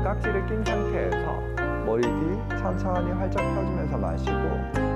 딱지를 낀 상태에서 머리 뒤 천천히 활짝 펴주면서 마시고